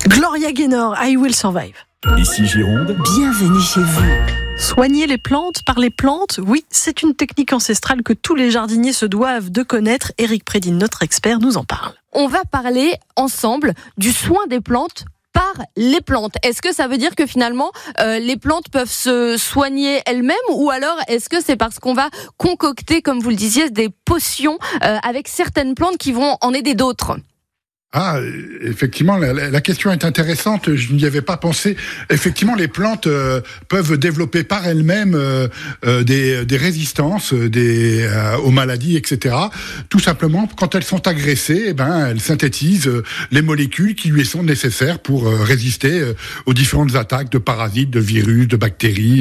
Gloria Gaynor, I Will Survive. Ici Gironde. Bienvenue chez vous. Soigner les plantes par les plantes, oui, c'est une technique ancestrale que tous les jardiniers se doivent de connaître. Éric Prédine, notre expert, nous en parle. On va parler ensemble du soin des plantes par les plantes. Est-ce que ça veut dire que finalement les plantes peuvent se soigner elles-mêmes, ou alors est-ce que c'est parce qu'on va concocter, comme vous le disiez, des potions avec certaines plantes qui vont en aider d'autres ? Ah, effectivement, la question est intéressante. Je n'y avais pas pensé. Effectivement, les plantes peuvent développer par elles-mêmes des résistances aux maladies, etc. Tout simplement, quand elles sont agressées, elles synthétisent les molécules qui lui sont nécessaires pour résister aux différentes attaques de parasites, de virus, de bactéries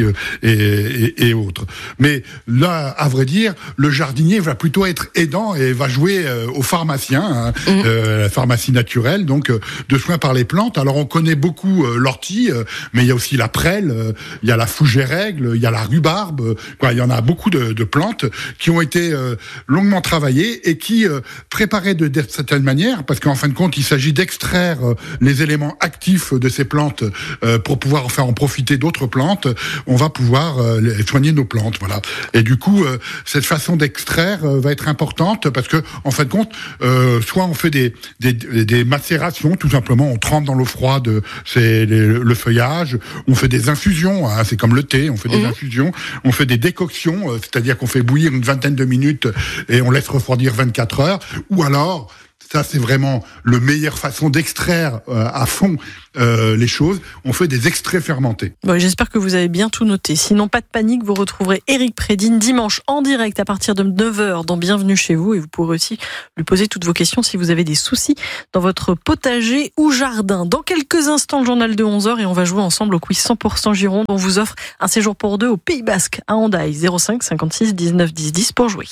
et autres. Mais là, à vrai dire, le jardinier va plutôt être aidant et va jouer au pharmacien, la pharmacie naturelle, donc de soins par les plantes. Alors on connaît beaucoup l'ortie, mais il y a aussi la prêle, il y a la fougère règle, il y a la rhubarbe, il y en a beaucoup de plantes qui ont été longuement travaillées et qui préparées de certaine manière, parce qu'en fin de compte il s'agit d'extraire les éléments actifs de ces plantes pour pouvoir en profiter d'autres plantes. On va pouvoir soigner nos plantes, voilà. Et du coup cette façon d'extraire va être importante, parce que en fin de compte soit on fait des macérations, tout simplement, on trempe dans l'eau froide, c'est le feuillage, on fait des infusions, c'est comme le thé, on fait des infusions, on fait des décoctions, c'est-à-dire qu'on fait bouillir une vingtaine de minutes et on laisse refroidir 24 heures, ou alors, ça c'est vraiment la meilleure façon d'extraire à fond les choses, on fait des extraits fermentés. Bon, j'espère que vous avez bien tout noté. Sinon, pas de panique, vous retrouverez Éric Prédine dimanche en direct à partir de 9h dans Bienvenue chez vous, et vous pourrez aussi lui poser toutes vos questions si vous avez des soucis dans votre potager ou jardin. Dans quelques instants, le journal de 11h, et on va jouer ensemble au quiz 100% Gironde. On vous offre un séjour pour deux au Pays Basque à Hendaye, 05 56 19 10 10 pour jouer.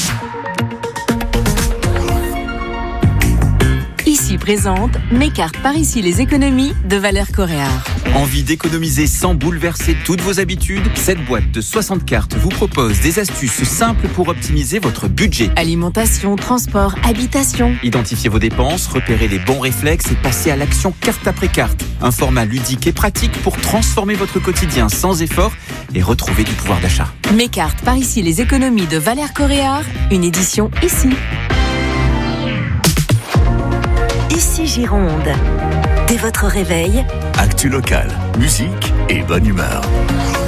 Ici présente mes cartes par ici les économies de Valère Coréard. Envie d'économiser sans bouleverser toutes vos habitudes ? Cette boîte de 60 cartes vous propose des astuces simples pour optimiser votre budget. Alimentation, transport, habitation. Identifiez vos dépenses, repérez les bons réflexes et passez à l'action carte après carte. Un format ludique et pratique pour transformer votre quotidien sans effort et retrouver du pouvoir d'achat. Mes cartes par ici les économies de Valère Coréard, une édition ici. Ici Gironde. Dès votre réveil, actu local, musique et bonne humeur.